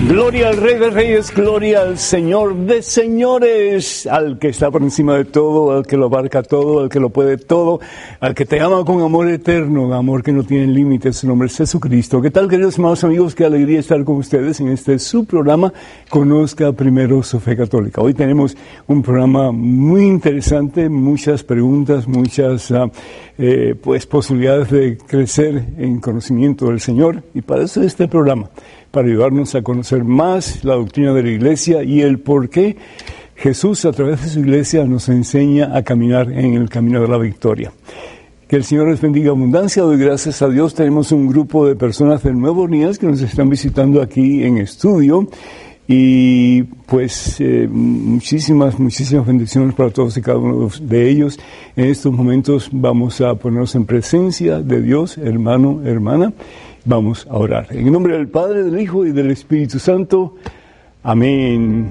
Gloria al Rey de Reyes, gloria al Señor de Señores, al que está por encima de todo, al que lo abarca todo, al que lo puede todo, al que te ama con amor eterno, amor que no tiene límites. Su nombre es Jesucristo. ¿Qué tal, queridos hermanos amigos? Qué alegría estar con ustedes en este su programa, Conozca Primero su Fe Católica. Hoy tenemos un programa muy interesante, muchas preguntas, muchas posibilidades de crecer en conocimiento del Señor, y para eso este programa, para ayudarnos a conocer más la doctrina de la Iglesia y el por qué Jesús, a través de su Iglesia, nos enseña a caminar en el camino de la victoria. Que el Señor les bendiga abundancia. Doy gracias a Dios. Tenemos un grupo de personas de Nueva Orleans que nos están visitando aquí en estudio. Y pues muchísimas bendiciones para todos y cada uno de ellos. En estos momentos vamos a ponernos en presencia de Dios, hermano, hermana. Vamos a orar. En el nombre del Padre, del Hijo y del Espíritu Santo. Amén.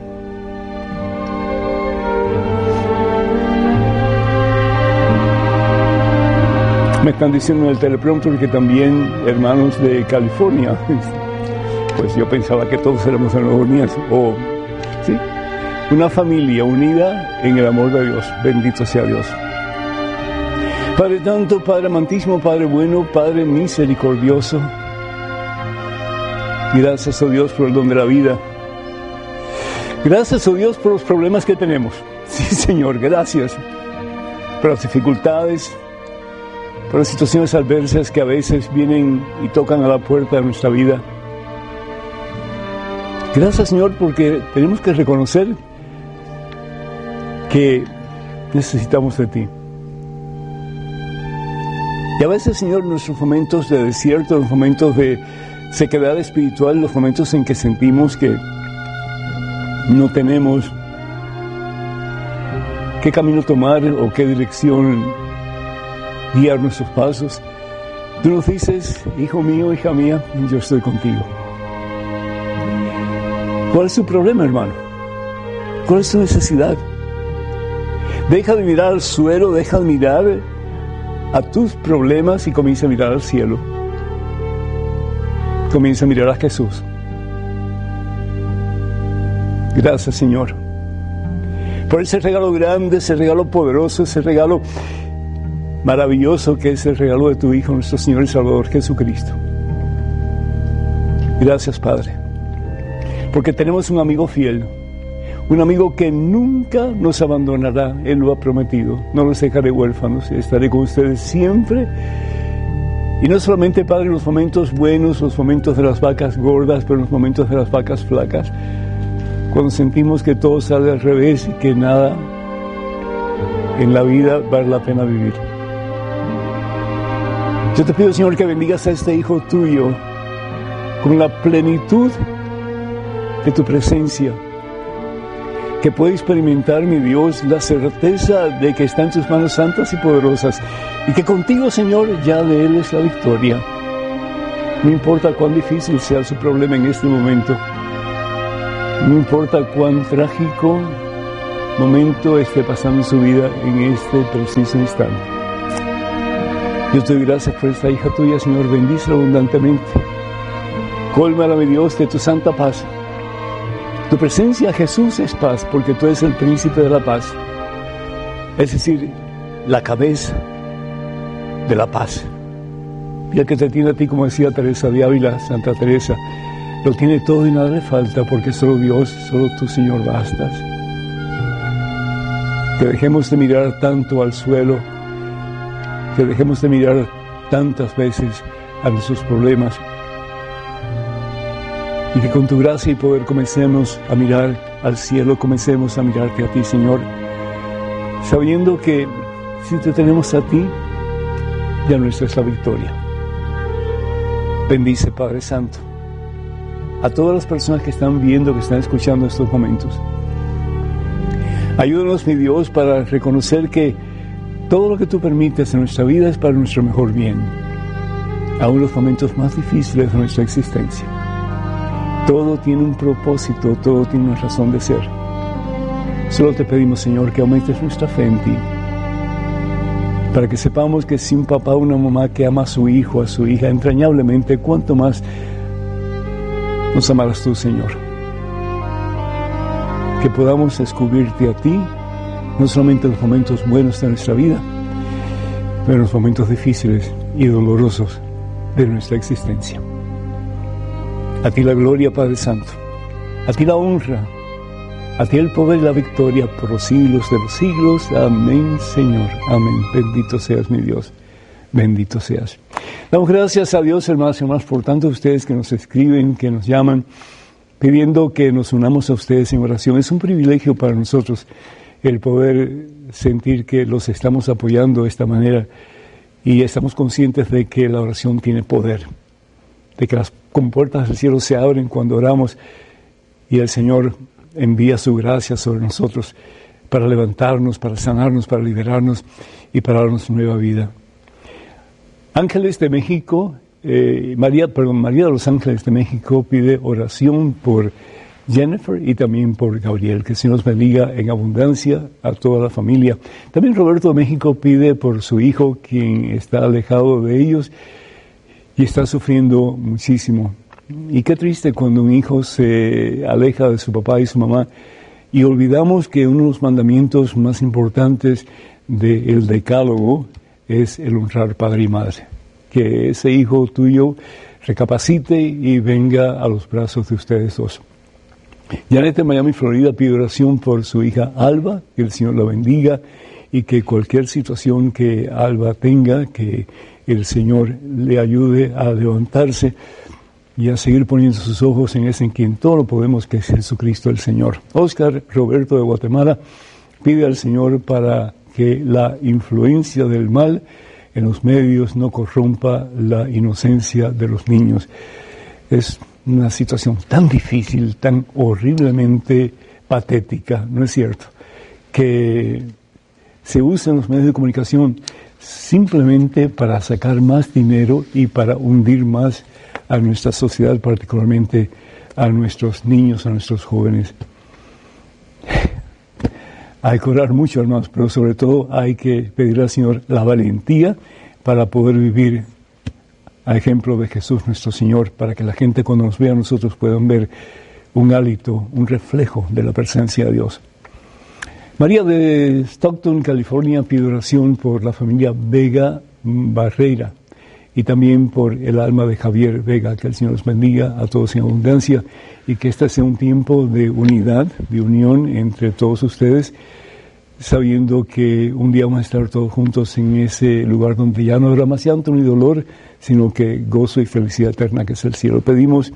Me están diciendo en el teleprompter que también hermanos de California. Pues yo pensaba que todos éramos de Nueva Orleans. ¿Sí? Una familia unida en el amor de Dios. Bendito sea Dios. Padre Santo, Padre amantísimo, Padre bueno, Padre misericordioso, gracias, oh Dios, por el don de la vida. Gracias, oh Dios, por los problemas que tenemos. Sí, Señor, gracias por las dificultades, por las situaciones adversas que a veces vienen y tocan a la puerta de nuestra vida. Gracias, Señor, porque tenemos que reconocer que necesitamos de ti. Y a veces, Señor, nuestros momentos de desierto, los momentos de sequedad espiritual, los momentos en que sentimos que no tenemos qué camino tomar o qué dirección guiar nuestros pasos, tú nos dices, hijo mío, hija mía, yo estoy contigo. ¿Cuál es tu problema, hermano? ¿Cuál es tu necesidad? Deja de mirar al suelo, deja de mirar a tus problemas y comienza a mirar al cielo. Comienza a mirar a Jesús. Gracias, Señor, por ese regalo grande, ese regalo poderoso, ese regalo maravilloso que es el regalo de tu Hijo, nuestro Señor y Salvador Jesucristo. Gracias, Padre, porque tenemos un amigo fiel, un amigo que nunca nos abandonará. Él lo ha prometido. No los dejaré huérfanos, estaré con ustedes siempre. Y no solamente, Padre, en los momentos buenos, los momentos de las vacas gordas, pero en los momentos de las vacas flacas, cuando sentimos que todo sale al revés y que nada en la vida vale la pena vivir. Yo te pido, Señor, que bendigas a este hijo tuyo con la plenitud de tu presencia, que puede experimentar, mi Dios, la certeza de que está en tus manos santas y poderosas, y que contigo, Señor, ya de Él es la victoria. No importa cuán difícil sea su problema en este momento, no importa cuán trágico momento esté pasando en su vida en este preciso instante. Yo te doy gracias por esta hija tuya, Señor, bendícela abundantemente. Cólmala, mi Dios, de tu santa paz. Tu presencia, Jesús, es paz, porque tú eres el príncipe de la paz. Es decir, la cabeza de la paz. Y el que te tiene a ti, como decía Teresa de Ávila, Santa Teresa, lo tiene todo y nada le falta, porque solo Dios, solo tú, Señor, bastas. Que dejemos de mirar tanto al suelo, que dejemos de mirar tantas veces a nuestros problemas, y que con tu gracia y poder comencemos a mirar al cielo, comencemos a mirarte a ti, Señor, sabiendo que si te tenemos a ti, ya nuestra es la victoria. Bendice, Padre Santo, a todas las personas que están viendo, que están escuchando estos momentos. Ayúdanos, mi Dios, para reconocer que todo lo que tú permites en nuestra vida es para nuestro mejor bien, aun los momentos más difíciles de nuestra existencia. Todo tiene un propósito, todo tiene una razón de ser. Solo te pedimos, Señor, que aumentes nuestra fe en ti, para que sepamos que si un papá o una mamá que ama a su hijo, a su hija entrañablemente, cuánto más nos amarás tú, Señor. Que podamos descubrirte a ti, no solamente en los momentos buenos de nuestra vida, pero en los momentos difíciles y dolorosos de nuestra existencia. A ti la gloria, Padre Santo, a ti la honra, a ti el poder y la victoria por los siglos de los siglos. Amén, Señor. Amén. Bendito seas, mi Dios. Bendito seas. Damos gracias a Dios, hermanos y hermanas, por tanto ustedes que nos escriben, que nos llaman, pidiendo que nos unamos a ustedes en oración. Es un privilegio para nosotros el poder sentir que los estamos apoyando de esta manera y estamos conscientes de que la oración tiene poder, de que las compuertas del cielo se abren cuando oramos y el Señor envía su gracia sobre nosotros para levantarnos, para sanarnos, para liberarnos y para darnos nueva vida. Ángeles de México, María de los Ángeles de México pide oración por Jennifer y también por Gabriel, que el Señor nos bendiga en abundancia a toda la familia. También Roberto de México pide por su hijo, quien está alejado de ellos y está sufriendo muchísimo. Y qué triste cuando un hijo se aleja de su papá y su mamá y olvidamos que uno de los mandamientos más importantes del decálogo es el honrar padre y madre. Que ese hijo tuyo recapacite y venga a los brazos de ustedes dos. Janet de Miami, Florida, pide oración por su hija Alba, que el Señor la bendiga y que cualquier situación que Alba tenga, que el Señor le ayude a levantarse y a seguir poniendo sus ojos en ese en quien todo lo podemos, que es Jesucristo el Señor. Oscar Roberto de Guatemala pide al Señor para que la influencia del mal en los medios no corrompa la inocencia de los niños. Es una situación tan difícil, tan horriblemente patética, ¿no es cierto?, que se usan los medios de comunicación simplemente para sacar más dinero y para hundir más a nuestra sociedad, particularmente a nuestros niños, a nuestros jóvenes. Hay que orar mucho, hermanos, pero sobre todo hay que pedir al Señor la valentía para poder vivir a ejemplo de Jesús nuestro Señor, para que la gente cuando nos vea a nosotros puedan ver un hálito, un reflejo de la presencia de Dios. María de Stockton, California, pide oración por la familia Vega Barreira y también por el alma de Javier Vega. Que el Señor los bendiga a todos en abundancia y que este sea un tiempo de unidad, de unión entre todos ustedes, sabiendo que un día vamos a estar todos juntos en ese lugar donde ya no habrá más llanto ni dolor, sino que gozo y felicidad eterna, que es el cielo. Pedimos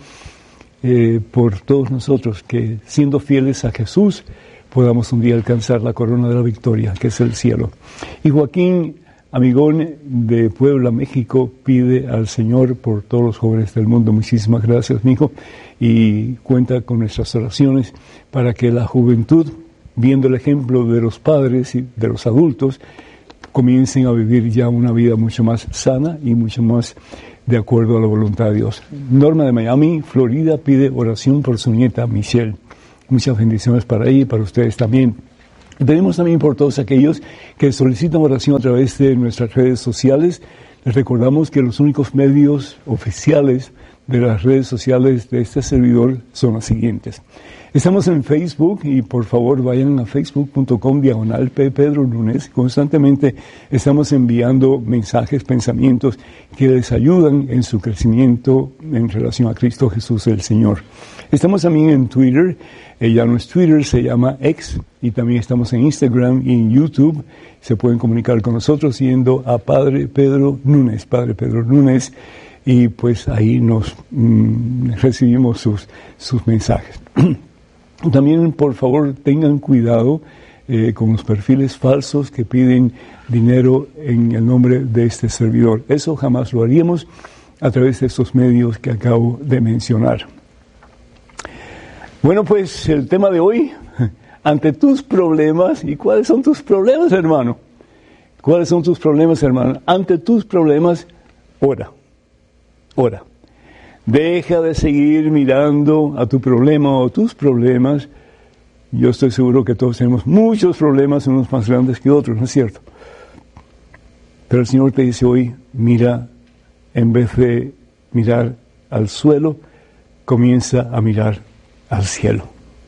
por todos nosotros que, siendo fieles a Jesús, podamos un día alcanzar la corona de la victoria, que es el cielo. Y Joaquín Amigón de Puebla, México, pide al Señor por todos los jóvenes del mundo. Muchísimas gracias, mi hijo, y cuenta con nuestras oraciones para que la juventud, viendo el ejemplo de los padres y de los adultos, comiencen a vivir ya una vida mucho más sana y mucho más de acuerdo a la voluntad de Dios. Norma de Miami, Florida, pide oración por su nieta Michelle. Muchas bendiciones para ella y para ustedes también. Y pedimos también por todos aquellos que solicitan oración a través de nuestras redes sociales. Les recordamos que los únicos medios oficiales de las redes sociales de este servidor son los siguientes. Estamos en Facebook y por favor vayan a facebook.com/P. Pedro Núñez. Constantemente estamos enviando mensajes, pensamientos que les ayudan en su crecimiento en relación a Cristo Jesús el Señor. Estamos también en Twitter, ya no es Twitter, se llama X, y también estamos en Instagram y en YouTube. Se pueden comunicar con nosotros yendo a Padre Pedro Núñez, y pues ahí nos recibimos sus mensajes. También, por favor, tengan cuidado con los perfiles falsos que piden dinero en el nombre de este servidor. Eso jamás lo haríamos a través de estos medios que acabo de mencionar. Bueno, pues el tema de hoy, ante tus problemas. ¿Y cuáles son tus problemas, hermano? ¿Cuáles son tus problemas, hermano? Ante tus problemas, ora. Ora. Deja de seguir mirando a tu problema o tus problemas. Yo estoy seguro que todos tenemos muchos problemas, unos más grandes que otros, ¿no es cierto? Pero el Señor te dice hoy, mira, en vez de mirar al suelo, comienza a mirar al cielo.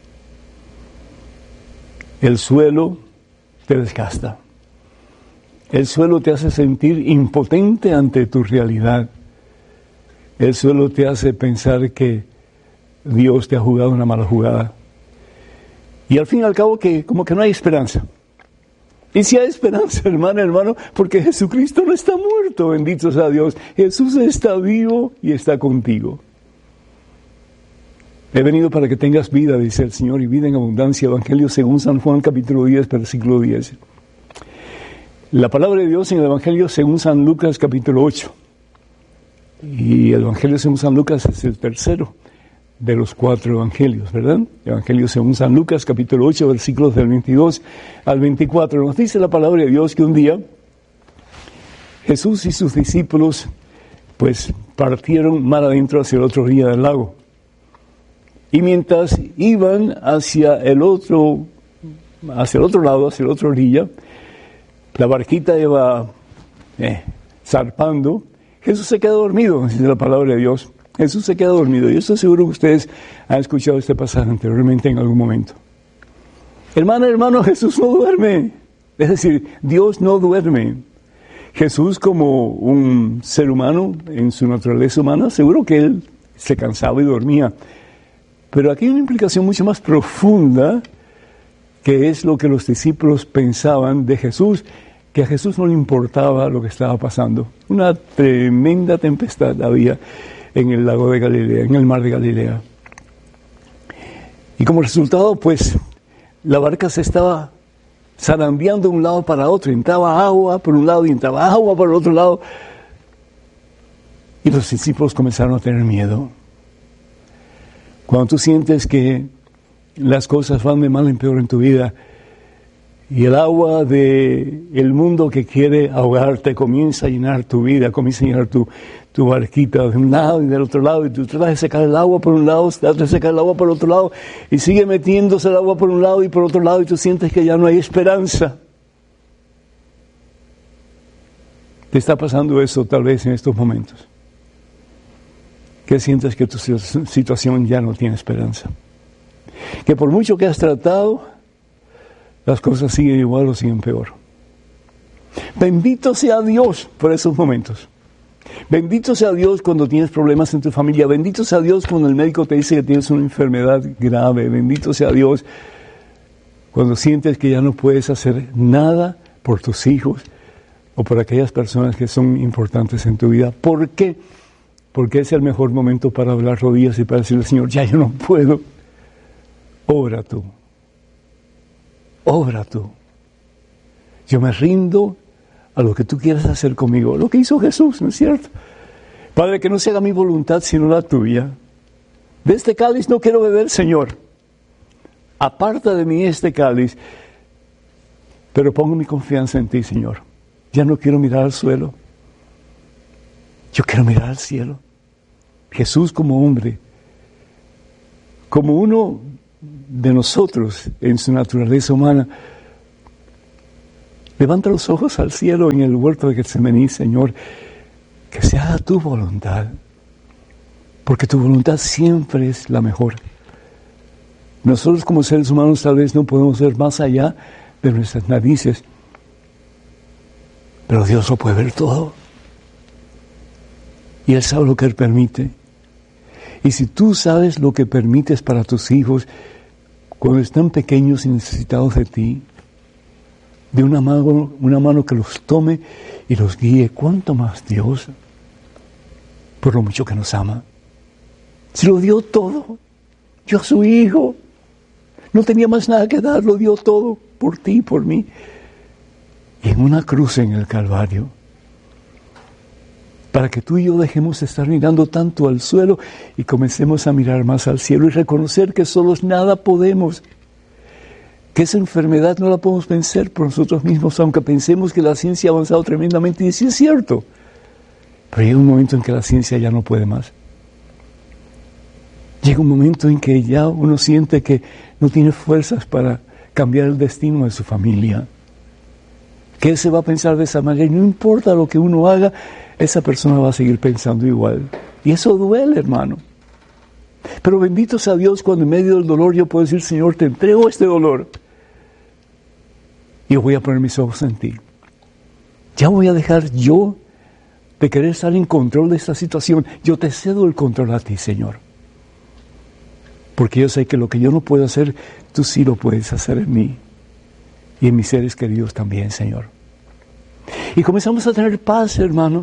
El suelo te desgasta. El suelo te hace sentir impotente ante tu realidad. El suelo te hace pensar que Dios te ha jugado una mala jugada. Y al fin y al cabo que como que no hay esperanza. Y si hay esperanza, hermano, porque Jesucristo no está muerto, bendito sea Dios. Jesús está vivo y está contigo. He venido para que tengas vida, dice el Señor, y vida en abundancia. Evangelio según San Juan, capítulo 10, versículo 10. La palabra de Dios en el Evangelio según San Lucas, capítulo 8. Y el Evangelio según San Lucas es el tercero de los 4 evangelios, ¿verdad? Evangelio según San Lucas, capítulo 8, versículos del 22 al 24. Nos dice la palabra de Dios que un día Jesús y sus discípulos pues partieron mar adentro hacia el otro orilla del lago. Y mientras iban hacia el otro lado, hacia la otra orilla, la barquita iba zarpando. Jesús se quedó dormido, dice la palabra de Dios. Jesús se queda dormido. Yo estoy seguro que ustedes han escuchado este pasaje anteriormente en algún momento. Hermano, Jesús no duerme. Es decir, Dios no duerme. Jesús, como un ser humano en su naturaleza humana, seguro que Él se cansaba y dormía. Pero aquí hay una implicación mucho más profunda, que es lo que los discípulos pensaban de Jesús, que a Jesús no le importaba lo que estaba pasando. Una tremenda tempestad había en el lago de Galilea, en el mar de Galilea. Y como resultado, pues, la barca se estaba zarandeando de un lado para otro. Entraba agua por un lado y entraba agua por el otro lado. Y los discípulos comenzaron a tener miedo. Cuando tú sientes que las cosas van de mal en peor en tu vida, y el agua del mundo que quiere ahogarte comienza a llenar tu vida, comienza a llenar tu barquita de un lado y del otro lado, y tú tratas de secar el agua por un lado, tratas de secar el agua por el otro lado, y sigue metiéndose el agua por un lado y por otro lado, y tú sientes que ya no hay esperanza. ¿Te está pasando eso tal vez en estos momentos? Que sientes que tu situación ya no tiene esperanza. Que por mucho que has tratado, las cosas siguen igual o siguen peor. Bendito sea Dios por esos momentos. Bendito sea Dios cuando tienes problemas en tu familia. Bendito sea Dios cuando el médico te dice que tienes una enfermedad grave. Bendito sea Dios cuando sientes que ya no puedes hacer nada por tus hijos o por aquellas personas que son importantes en tu vida. ¿Por qué? Porque es el mejor momento para doblar rodillas y para decirle, Señor, ya yo no puedo. Obra tú. Obra tú. Yo me rindo a lo que tú quieras hacer conmigo. Lo que hizo Jesús, ¿no es cierto? Padre, que no se haga mi voluntad sino la tuya. De este cáliz no quiero beber, Señor. Aparta de mí este cáliz. Pero pongo mi confianza en ti, Señor. Ya no quiero mirar al suelo. Yo quiero mirar al cielo. Jesús como hombre, como uno de nosotros en su naturaleza humana, levanta los ojos al cielo en el huerto de Getsemaní, Señor, que se haga tu voluntad, porque tu voluntad siempre es la mejor. Nosotros como seres humanos tal vez no podemos ver más allá de nuestras narices, pero Dios lo puede ver todo. Y Él sabe lo que Él permite. Y si tú sabes lo que permites para tus hijos cuando están pequeños y necesitados de ti, de una mano que los tome y los guíe, ¿cuánto más Dios? Por lo mucho que nos ama. Se lo dio todo. Dio a su Hijo. No tenía más nada que dar, lo dio todo por ti y por mí. Y en una cruz en el Calvario, para que tú y yo dejemos de estar mirando tanto al suelo y comencemos a mirar más al cielo y reconocer que solos nada podemos, que esa enfermedad no la podemos vencer por nosotros mismos, aunque pensemos que la ciencia ha avanzado tremendamente, y sí es cierto, pero llega un momento en que la ciencia ya no puede más. Llega un momento en que ya uno siente que no tiene fuerzas para cambiar el destino de su familia, que él se va a pensar de esa manera, y no importa lo que uno haga, esa persona va a seguir pensando igual. Y eso duele, hermano. Pero bendito sea Dios cuando en medio del dolor yo puedo decir, Señor, te entrego este dolor. Y yo voy a poner mis ojos en ti. Ya voy a dejar yo de querer estar en control de esta situación. Yo te cedo el control a ti, Señor. Porque yo sé que lo que yo no puedo hacer, tú sí lo puedes hacer en mí. Y en mis seres queridos también, Señor. Y comenzamos a tener paz, hermano.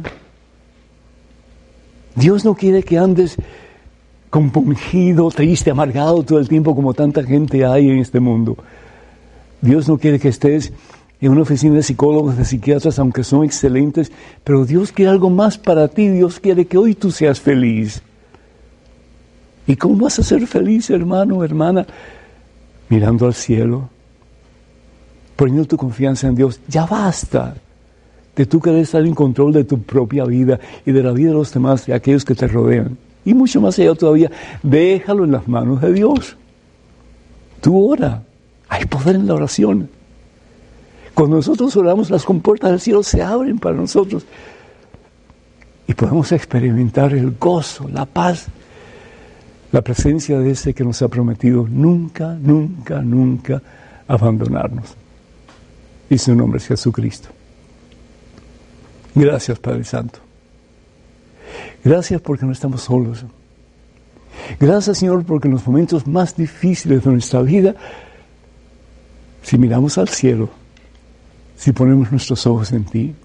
Dios no quiere que andes compungido, triste, amargado todo el tiempo como tanta gente hay en este mundo. Dios no quiere que estés en una oficina de psicólogos, de psiquiatras, aunque son excelentes, pero Dios quiere algo más para ti. Dios quiere que hoy tú seas feliz. ¿Y cómo vas a ser feliz, hermano, hermana? Mirando al cielo, poniendo tu confianza en Dios. Ya basta de tú querer estar en control de tu propia vida y de la vida de los demás, de aquellos que te rodean. Y mucho más allá todavía, déjalo en las manos de Dios. Tú ora. Hay poder en la oración. Cuando nosotros oramos, las compuertas del cielo se abren para nosotros. Y podemos experimentar el gozo, la paz, la presencia de ese que nos ha prometido nunca, nunca, nunca abandonarnos. Y su nombre es Jesucristo. Gracias, Padre Santo. Gracias porque no estamos solos. Gracias, Señor, porque en los momentos más difíciles de nuestra vida, si miramos al cielo, si ponemos nuestros ojos en ti,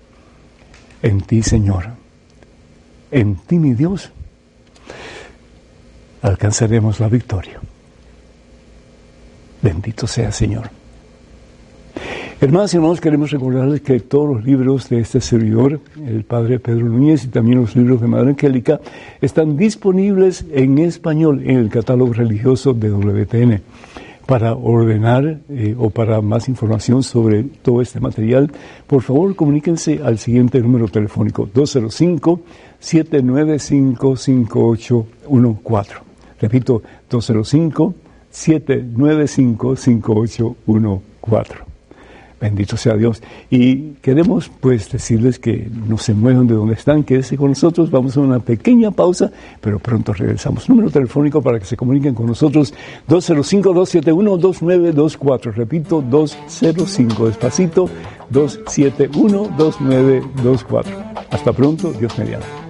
Señor, en ti, mi Dios, alcanzaremos la victoria. Bendito sea, Señor. Hermanas y hermanos, queremos recordarles que todos los libros de este servidor, el Padre Pedro Núñez, y también los libros de Madre Angélica, están disponibles en español en el catálogo religioso de WTN. Para ordenar o para más información sobre todo este material, por favor comuníquense al siguiente número telefónico, 205-795-5814. Repito, 205-795-5814. Bendito sea Dios. Y queremos pues decirles que no se muevan de donde están, quédense con nosotros, vamos a una pequeña pausa, pero pronto regresamos. Número telefónico para que se comuniquen con nosotros, 205-271-2924. Repito, 205, despacito, 271-2924. Hasta pronto, Dios mediante.